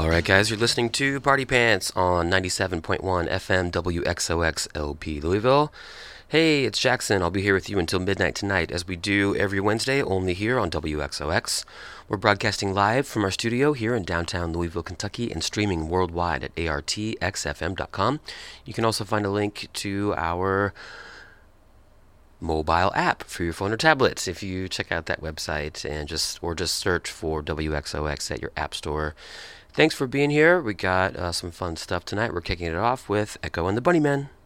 All right, guys, you're listening to Party Pants on 97.1 FM WXOX LP Louisville. Hey, it's Jackson. I'll be here with you until midnight tonight, as we do every Wednesday, only here on WXOX. We're broadcasting live from our studio here in downtown Louisville, Kentucky, and streaming worldwide at artxfm.com. You can also find a link to our mobile app for your phone or tablet if you check out that website and just search for WXOX at your app store. Thanks for being here. We got some fun stuff tonight. We're kicking it off with Echo and the Bunnymen.